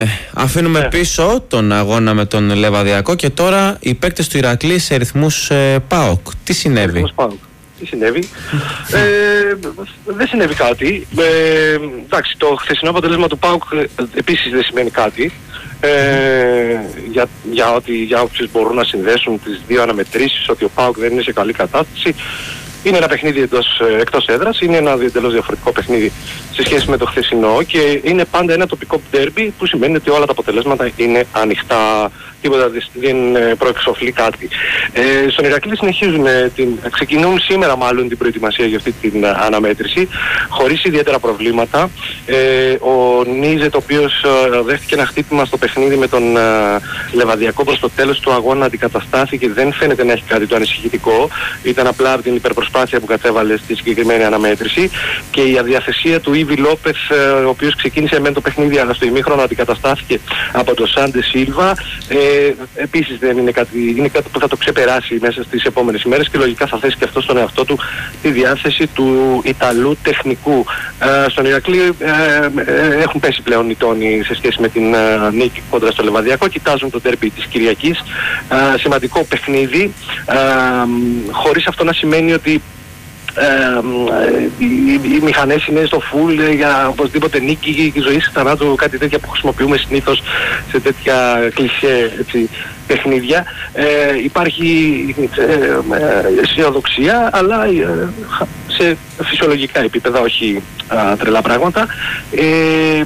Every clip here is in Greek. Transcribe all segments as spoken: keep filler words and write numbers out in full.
Αφήνουμε ναι. πίσω τον αγώνα με τον Λεβαδιακό και τώρα οι παίκτες του Ηρακλή σε ρυθμούς ε, ΠΑΟΚ. Τι συνέβη? ΠΑΟΚ. Τι συνέβη? ε, δεν συνέβη κάτι. Ε, εντάξει, το χθεσινό αποτέλεσμα του ΠΑΟΚ επίσης δεν σημαίνει κάτι. Ε, για, για, ότι, για όποιους μπορούν να συνδέσουν τις δύο αναμετρήσεις, ότι ο ΠΑΟΚ δεν είναι σε καλή κατάσταση. Είναι ένα παιχνίδι εντός, εκτός έδρας, είναι ένα εντελώς διαφορετικό παιχνίδι σε σχέση με το χθεσινό και είναι πάντα ένα τοπικό ντέρμπι που σημαίνει ότι όλα τα αποτελέσματα είναι ανοιχτά, τίποτα δεν προεξοφλεί κάτι. Ε, στον Ηρακλή συνεχίζουν, την, ξεκινούν σήμερα μάλλον την προετοιμασία για αυτή την αναμέτρηση χωρίς ιδιαίτερα προβλήματα. Ε, ο Νίζετ, ο οποίος δέχτηκε ένα χτύπημα στο παιχνίδι με τον Λεβαδιακό προς το τέλος του αγώνα, αντικαταστάθηκε, δεν φαίνεται να έχει κάτι το ανησυχητικό, ήταν απλά από την υπερπροσπάθεια που κατέβαλε στη συγκεκριμένη αναμέτρηση και η αδιαθεσία του Ήβι Λόπεθ, ο οποίος ξεκίνησε με το παιχνίδι αλλά στο ημίχρονο αντικαταστάθηκε από τον Σάντε Σίλβα. Ε, επίσης δεν είναι κάτι, είναι κάτι που θα το ξεπεράσει μέσα στις επόμενες ημέρες και λογικά θα θέσει και αυτό στον εαυτό του τη διάθεση του Ιταλού τεχνικού. Ε, στον Ηρακλή ε, ε, έχουν πέσει πλέον οι τόνοι σε σχέση με την ε, νίκη κόντρα στο Λεβαδιακό, κοιτάζουν το ντέρμπι της Κυριακής. Ε, σημαντικό παιχνίδι, ε, χωρίς αυτό να σημαίνει ότι Ε, οι, οι, οι μηχανές είναι στο full για οπωσδήποτε νίκη και ζωή θανάτου, κάτι τέτοια που χρησιμοποιούμε συνήθως σε τέτοια κλισέ έτσι, παιχνίδια. Ε, υπάρχει ε, ε, αισιοδοξία, αλλά ε, σε φυσιολογικά επίπεδα, όχι α, τρελά πράγματα. Ε,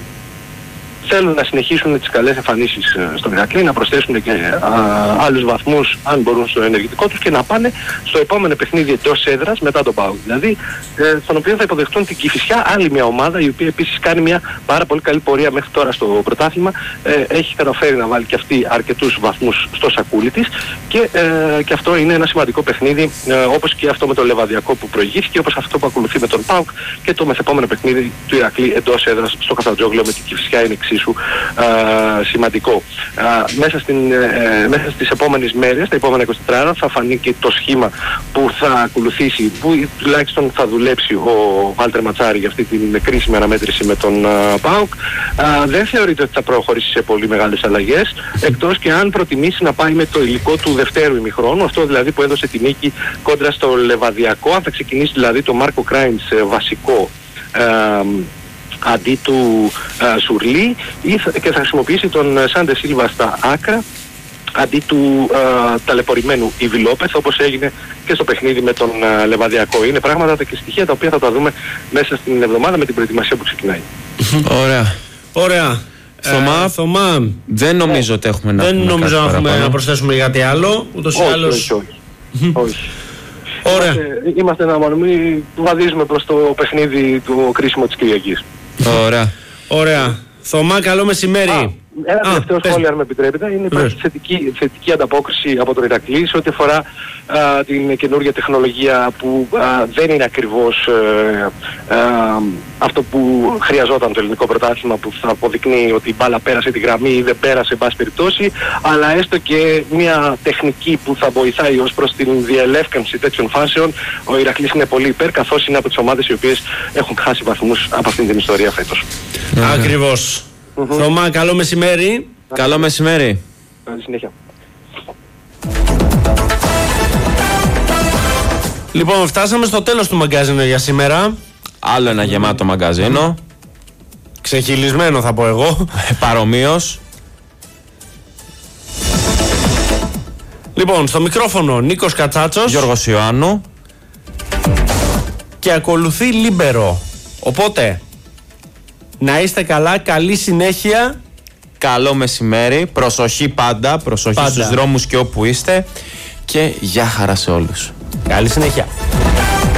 θέλουν να συνεχίσουν τις καλές εμφανίσεις στον Ηρακλή, να προσθέσουν και α, άλλους βαθμούς αν μπορούν στο ενεργητικό τους και να πάνε στο επόμενο παιχνίδι εντός έδρας μετά τον ΠΑΟΚ. Δηλαδή, ε, στον οποίο θα υποδεχτούν την Κηφισιά, άλλη μια ομάδα η οποία επίσης κάνει μια πάρα πολύ καλή πορεία μέχρι τώρα στο πρωτάθλημα. Ε, έχει καταφέρει να βάλει και αυτή αρκετούς βαθμούς στο σακούλι της και, ε, και αυτό είναι ένα σημαντικό παιχνίδι, ε, όπως και αυτό με τον Λεβαδιακό που προηγήθηκε, όπως αυτό που ακολουθεί με τον ΠΑΟΚ και το μεθεπόμενο παιχνίδι του Ηρακλή εντός έδρας στο Καφτατζόγλιο με την Κηφισιά είναι εξίσου α, σημαντικό. Α, μέσα, στην, ε, μέσα στις επόμενες μέρες, τα επόμενα είκοσι τέσσερις ώρα θα φανεί και το σχήμα που θα ακολουθήσει, που τουλάχιστον θα δουλέψει ο Βάλτερ Ματσάρη για αυτή την κρίσιμη αναμέτρηση με τον α, ΠΑΟΚ. Α, δεν θεωρείται ότι θα προχωρήσει σε πολύ μεγάλες αλλαγές, εκτός και αν προτιμήσει να πάει με το υλικό του δευτέρου ημιχρόνου, αυτό δηλαδή που έδωσε τη νίκη κόντρα στο Λεβαδιακό, αν θα ξεκινήσει δηλαδή το Μάρκο Κράινς βασικό α, αντί του α, Σουρλί ή θα, και θα χρησιμοποιήσει τον Σάντε Σίλβα στα άκρα αντί του α, ταλαιπωρημένου Ήβι Λόπεθ, όπως έγινε και στο παιχνίδι με τον α, Λεβαδιακό. Είναι πράγματα και στοιχεία τα οποία θα τα δούμε μέσα στην εβδομάδα με την προετοιμασία που ξεκινάει. Ωραία. Ωραία. Θωμά, ε, Θωμά, δεν νομίζω ε, ότι έχουμε να, δεν νομίζω να, έχουμε να προσθέσουμε κάτι άλλο. Ούτως ή όχι, άλλως. όχι, όχι. όχι. Ωραία. Είμαστε, είμαστε ένα μανομί που βαδίζουμε προς το παιχνίδι του κρίσιμο της Κυριακής. Ωραία. Ωραία. Θωμά, καλό μεσημέρι. Α, ένα Α, τελευταίο πες. σχόλιο, αν με επιτρέπετε, είναι υπάρχει θετική, θετική ανταπόκριση από τον Ηρακλή σε ό,τι αφορά α, την καινούργια τεχνολογία που α, δεν είναι ακριβώς ε, α, αυτό που χρειαζόταν το ελληνικό πρωτάθλημα, που θα αποδεικνύει ότι η μπάλα πέρασε τη γραμμή ή δεν πέρασε, εν πάση περιπτώσει, αλλά έστω και μια τεχνική που θα βοηθάει ως προς την διελεύκανση τέτοιων φάσεων. Ο Ηρακλής είναι πολύ υπέρ, καθώς είναι από τις ομάδες οι οποίες έχουν χάσει βαθμούς από αυτήν την ιστορία φέτος. Ακριβώς. Mm-hmm. Θωμά, καλό μεσημέρι. Καλό μεσημέρι. Καλή συνέχεια. Λοιπόν, φτάσαμε στο τέλος του μαγκάζινο για σήμερα. Άλλο ένα γεμάτο μαγκαζίνο. Ξεχυλισμένο θα πω εγώ. Παρομοίως. Λοιπόν, στο μικρόφωνο Νίκος Κατσάτσος, Γιώργος Ιωάννου. και ακολουθεί Λίμπερο. Οπότε, να είστε καλά, καλή συνέχεια. Καλό μεσημέρι, προσοχή πάντα, προσοχή Πάντα. στους δρόμους και όπου είστε και γεια χαρά σε όλους. Καλή συνέχεια.